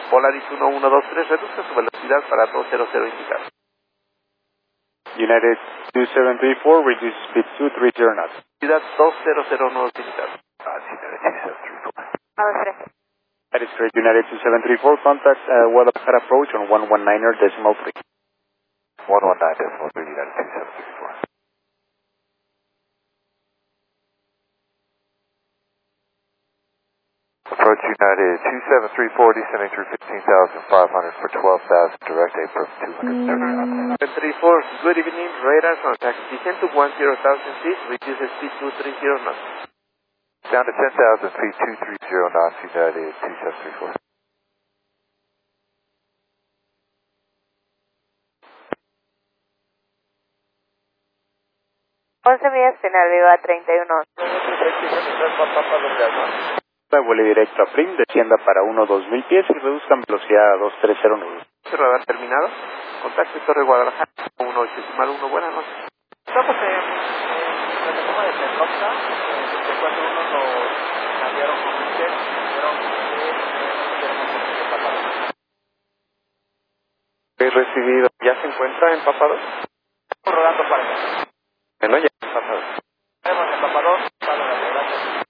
Polaris 1123, reduzca su velocidad para 200 indicado. United 2734, reduce speed 230 knots. Velocidad 200 knots indicado. That is correct, United 2734, contact Guadalajara approach on 119er decimal 3. 119 decimal 3, United 2734. Approach United 2734, descending through 15,500 for 12,000, direct apron 230 knots. 734, good evening, radar contact, descend to 10,000 feet, reduce speed 230 knots. Down to 10,000 feet, 230 knots, United 2734. Millas final, Viva 31. Vuele directo a Prim, descienda para 1-2000 pies y reduzcan velocidad a 2309. Radar terminado. Contacto Torre Guadalajara 18-1. Buenas noches. Estamos en la toma de Penroxa, de 4-1 nos cambiaron con un jet, He recibido. ¿Ya se encuentra empapado? estamos rodando para acá. Bueno, ya empapado. Tenemos empapador, para la gracias.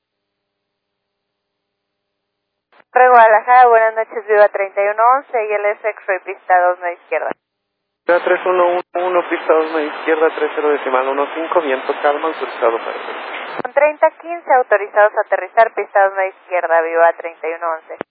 Torre Guadalajara, buenas noches, Viva 3111 y el X-Ray pista 2 media izquierda. 3111, pista 2 media izquierda, 30.15, viento calma, autorizado para Con 3015 autorizados a aterrizar, pista 2 media izquierda, Viva 3111.